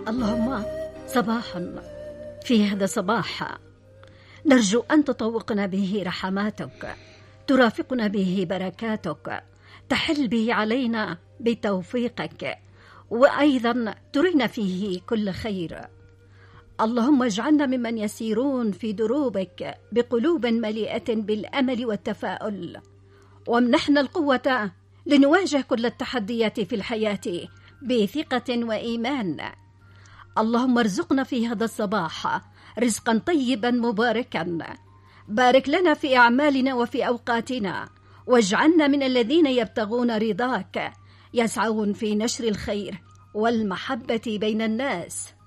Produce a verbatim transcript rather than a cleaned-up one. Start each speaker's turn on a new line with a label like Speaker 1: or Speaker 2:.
Speaker 1: اللهم صباحا في هذا الصباح نرجو أن تطوقنا به رحماتك، ترافقنا به بركاتك، تحل به علينا بتوفيقك، وأيضا ترينا فيه كل خير. اللهم اجعلنا ممن يسيرون في دروبك بقلوب مليئة بالأمل والتفاؤل، وامنحنا القوة لنواجه كل التحديات في الحياة بثقة وإيمان. اللهم ارزقنا في هذا الصباح رزقا طيبا مباركا، بارك لنا في أعمالنا وفي أوقاتنا، واجعلنا من الذين يبتغون رضاك، يسعون في نشر الخير والمحبة بين الناس.